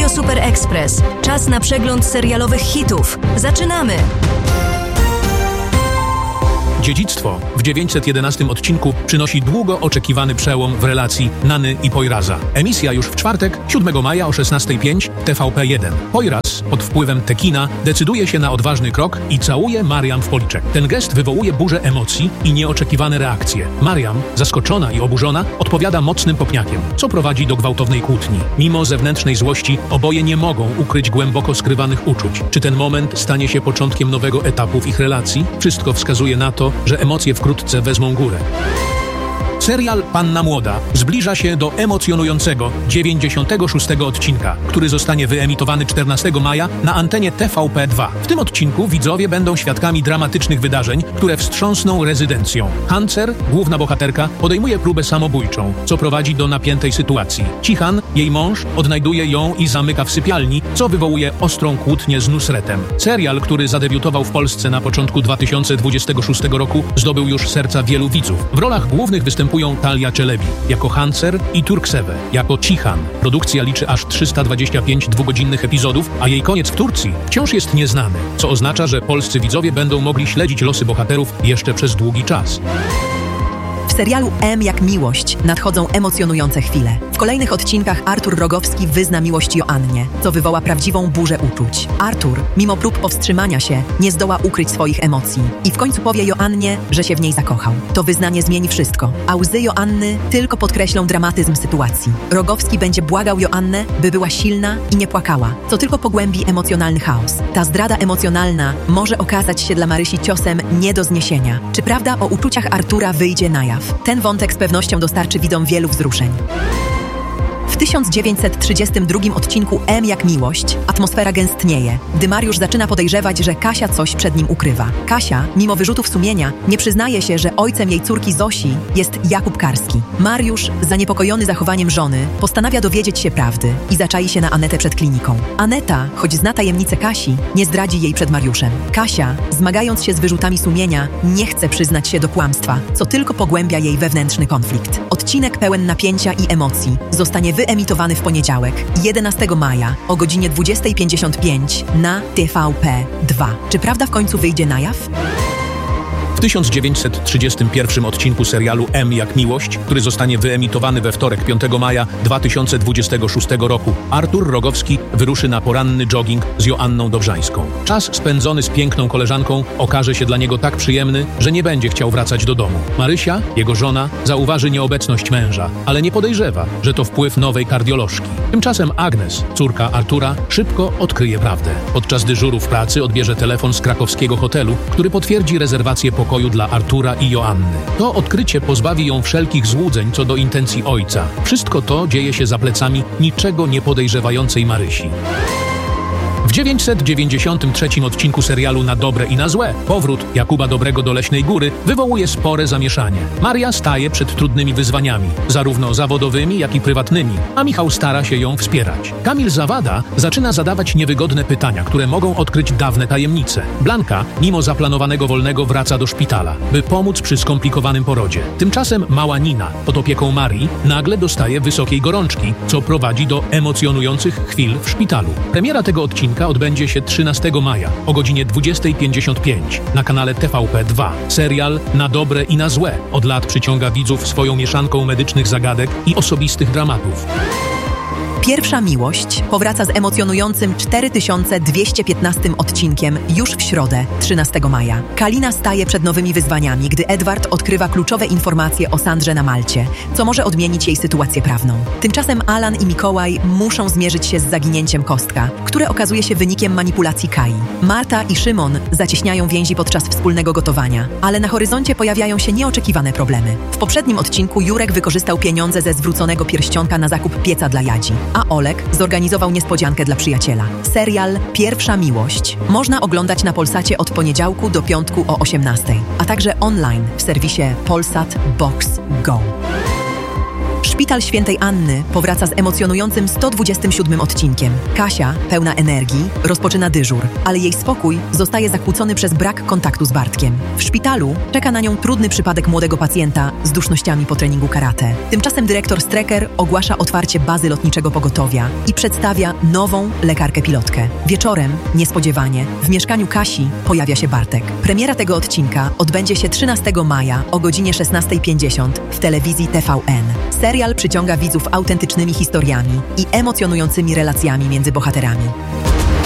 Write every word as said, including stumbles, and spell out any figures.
Radio Super Express. Czas na przegląd serialowych hitów. Zaczynamy! Dziedzictwo w dziewięćset jedenastym odcinku przynosi długo oczekiwany przełom w relacji Nany i Poiraza. Emisja już w czwartek, siódmego maja o szesnasta pięć, T V P jeden. Poiraz pod wpływem tekina decyduje się na odważny krok i całuje Mariam w policzek. Ten gest wywołuje burzę emocji i nieoczekiwane reakcje. Mariam, zaskoczona i oburzona, odpowiada mocnym kopniakiem, co prowadzi do gwałtownej kłótni. Mimo zewnętrznej złości oboje nie mogą ukryć głęboko skrywanych uczuć. Czy ten moment stanie się początkiem nowego etapu w ich relacji? Wszystko wskazuje na to, że emocje wkrótce wezmą górę. Serial Panna Młoda zbliża się do emocjonującego dziewięćdziesiątego szóstego odcinka, który zostanie wyemitowany czternastego maja na antenie T V P dwa. W tym odcinku widzowie będą świadkami dramatycznych wydarzeń, które wstrząsną rezydencją. Hancer, główna bohaterka, podejmuje próbę samobójczą, co prowadzi do napiętej sytuacji. Cichan, jej mąż, odnajduje ją i zamyka w sypialni, co wywołuje ostrą kłótnię z Nusretem. Serial, który zadebiutował w Polsce na początku dwa tysiące dwudziestego szóstego roku, zdobył już serca wielu widzów. W rolach głównych występują Talia Czelebi jako Hancer i Turkseve jako Cichan. Produkcja liczy aż trzysta dwadzieścia pięć dwugodzinnych epizodów, a jej koniec w Turcji wciąż jest nieznany, co oznacza, że polscy widzowie będą mogli śledzić losy bohaterów jeszcze przez długi czas. W serialu M jak miłość nadchodzą emocjonujące chwile. W kolejnych odcinkach Artur Rogowski wyzna miłość Joannie, co wywoła prawdziwą burzę uczuć. Artur, mimo prób powstrzymania się, nie zdoła ukryć swoich emocji i w końcu powie Joannie, że się w niej zakochał. To wyznanie zmieni wszystko, a łzy Joanny tylko podkreślą dramatyzm sytuacji. Rogowski będzie błagał Joannę, by była silna i nie płakała, co tylko pogłębi emocjonalny chaos. Ta zdrada emocjonalna może okazać się dla Marysi ciosem nie do zniesienia. Czy prawda o uczuciach Artura wyjdzie na jaw? Ten wątek z pewnością dostarczy widzom wielu wzruszeń. W tysiąc dziewięćset trzydziestym drugim odcinku M jak miłość atmosfera gęstnieje, gdy Mariusz zaczyna podejrzewać, że Kasia coś przed nim ukrywa. Kasia, mimo wyrzutów sumienia, nie przyznaje się, że ojcem jej córki Zosi jest Jakub Karski. Mariusz, zaniepokojony zachowaniem żony, postanawia dowiedzieć się prawdy i zaczai się na Anetę przed kliniką. Aneta, choć zna tajemnicę Kasi, nie zdradzi jej przed Mariuszem. Kasia, zmagając się z wyrzutami sumienia, nie chce przyznać się do kłamstwa, co tylko pogłębia jej wewnętrzny konflikt. Odcinek pełen napięcia i emocji zostanie wyemitowany w poniedziałek, jedenastego maja o godzinie dwudziesta pięćdziesiąt pięć na T V P dwa. Czy prawda w końcu wyjdzie na jaw? W tysiąc dziewięćset trzydziestym pierwszym odcinku serialu M jak miłość, który zostanie wyemitowany we wtorek piątego maja dwa tysiące dwudziestego szóstego roku, Artur Rogowski wyruszy na poranny jogging z Joanną Dobrzańską. Czas spędzony z piękną koleżanką okaże się dla niego tak przyjemny, że nie będzie chciał wracać do domu. Marysia, jego żona, zauważy nieobecność męża, ale nie podejrzewa, że to wpływ nowej kardiolożki. Tymczasem Agnes, córka Artura, szybko odkryje prawdę. Podczas dyżuru w pracy odbierze telefon z krakowskiego hotelu, który potwierdzi rezerwację pokoju pokoju dla Artura i Joanny. To odkrycie pozbawi ją wszelkich złudzeń co do intencji ojca. Wszystko to dzieje się za plecami niczego nie podejrzewającej Marysi. W dziewięćset dziewięćdziesiątym trzecim odcinku serialu Na dobre i na złe powrót Jakuba Dobrego do Leśnej Góry wywołuje spore zamieszanie. Maria staje przed trudnymi wyzwaniami, zarówno zawodowymi, jak i prywatnymi, a Michał stara się ją wspierać. Kamil Zawada zaczyna zadawać niewygodne pytania, które mogą odkryć dawne tajemnice. Blanka, mimo zaplanowanego wolnego, wraca do szpitala, by pomóc przy skomplikowanym porodzie. Tymczasem mała Nina, pod opieką Marii, nagle dostaje wysokiej gorączki, co prowadzi do emocjonujących chwil w szpitalu. Premiera tego odcinka odbędzie się trzynastego maja o godzinie dwudziesta pięćdziesiąt pięć na kanale T V P dwa. Serial Na dobre i na złe od lat przyciąga widzów swoją mieszanką medycznych zagadek i osobistych dramatów. Pierwsza miłość powraca z emocjonującym cztery tysiące dwieście piętnastym odcinkiem już w środę, trzynastego maja. Kalina staje przed nowymi wyzwaniami, gdy Edward odkrywa kluczowe informacje o Sandrze na Malcie, co może odmienić jej sytuację prawną. Tymczasem Alan i Mikołaj muszą zmierzyć się z zaginięciem Kostka, które okazuje się wynikiem manipulacji Kai. Marta i Szymon zacieśniają więzi podczas wspólnego gotowania, ale na horyzoncie pojawiają się nieoczekiwane problemy. W poprzednim odcinku Jurek wykorzystał pieniądze ze zwróconego pierścionka na zakup pieca dla Jadzi, a Olek zorganizował niespodziankę dla przyjaciela. Serial Pierwsza miłość można oglądać na Polsacie od poniedziałku do piątku o osiemnastej, a także online w serwisie Polsat Box Go. Szpital Świętej Anny powraca z emocjonującym sto dwudziestym siódmym odcinkiem. Kasia, pełna energii, rozpoczyna dyżur, ale jej spokój zostaje zakłócony przez brak kontaktu z Bartkiem. W szpitalu czeka na nią trudny przypadek młodego pacjenta z dusznościami po treningu karate. Tymczasem dyrektor Strecker ogłasza otwarcie bazy lotniczego pogotowia i przedstawia nową lekarkę-pilotkę. Wieczorem, niespodziewanie, w mieszkaniu Kasi pojawia się Bartek. Premiera tego odcinka odbędzie się trzynastego maja o godzinie szesnastej pięćdziesiąt w telewizji T V N. Serial przyciąga widzów autentycznymi historiami i emocjonującymi relacjami między bohaterami.